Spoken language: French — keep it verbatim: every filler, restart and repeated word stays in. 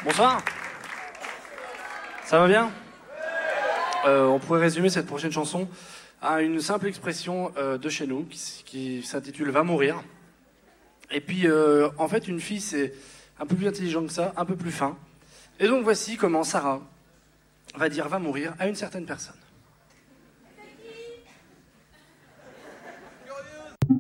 Bonsoir. Ça va bien? euh, On pourrait résumer cette prochaine chanson à une simple expression euh, de chez nous qui, qui s'intitule « Va mourir ». Et puis, euh, en fait, une fille, c'est un peu plus intelligent que ça, un peu plus fin. Et donc voici comment Sarah va dire « Va mourir » à une certaine personne.